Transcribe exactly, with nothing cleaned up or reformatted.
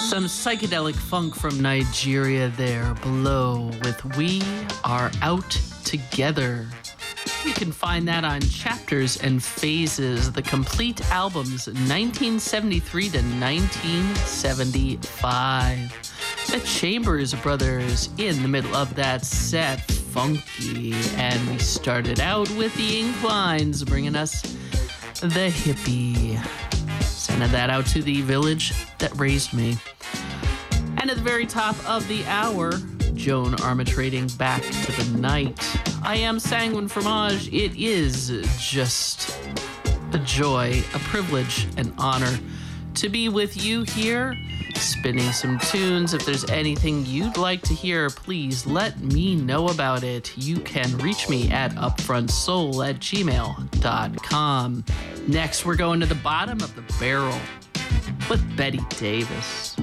Some psychedelic funk from Nigeria there below with We Are Out Together. You can find that on Chapters and Phases, the complete albums nineteen seventy-three to nineteen seventy-five. The Chambers Brothers in the middle of that set, funky. And we started out with the Inclines bringing us The Hippie. Sending that out to the village that raised me. And at the very top of the hour, Joan Armatrading Back to the Night. I am Sanguine Fromage. It is just a joy, a privilege, an honor to be with you here, spinning some tunes. If there's anything you'd like to hear, please let me know about it. You can reach me at upfrontsoul at gmail dot com. Next, we're going to the bottom of the barrel with Betty Davis.